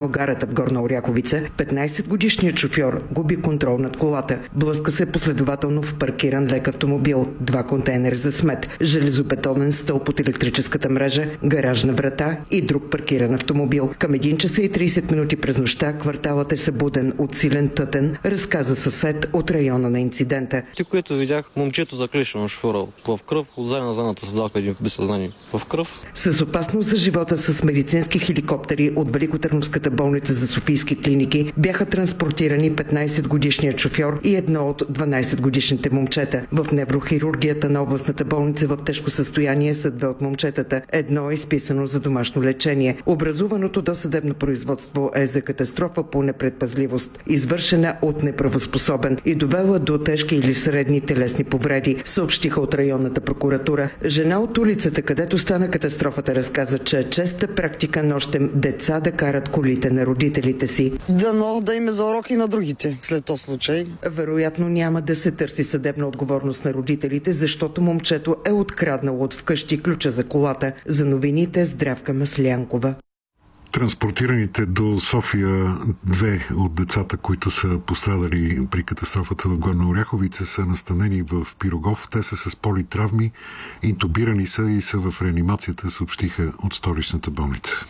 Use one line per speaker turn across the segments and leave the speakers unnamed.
гарата в Горна Оряховица, 15-годишният шофьор губи контрол над колата. Блъска се последователно в паркиран лек автомобил, 2 контейнера за смет, железобетонен стълб от електрическата мрежа, гаражна врата и друг паркиран автомобил. Към 1 часа и 30 минути през нощта кварталът е събуден от силен тътен, разказа съсед от района на инцидента.
Което видях, момчето заклешено шофьора в кръв, отзад на задната седалка един без съзнание в кръв.
С опасност за живота с медицински хеликоптери от Великотърновската болница за софийски клиники бяха транспортирани 15-годишният шофьор и едно от 12-годишните момчета. В неврохирургията на областната болница в тежко състояние са 2 от момчетата. Едно е изписано за домашно лечение. Образуваното досъдебно производство е за катастрофа по непредпазливост, извършена от неправоспособен и довела до тежки или средни телесни повреди, съобщиха от районната прокуратура. Жена от улицата, където стана катастрофата, разказа, че е честа практика нощем деца да карат колите на родителите си.
Дано да им е за урок и на другите след този случай.
Вероятно няма да се търси съдебна отговорност на родителите, защото момчето е откраднало от вкъщи ключа за колата. За новините Здравка Маслянкова.
Транспортираните до София 2 от децата, които са пострадали при катастрофата в Горна Оряховица, са настанени в Пирогов. Те са с политравми, интубирани са и са в реанимацията, съобщиха от столичната болница.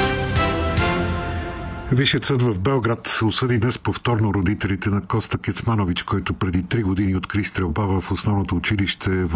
Висшият съд в Белград осъди днес повторно родителите на Коста Кецманович, който преди 3 години откри стрелба в основното училище в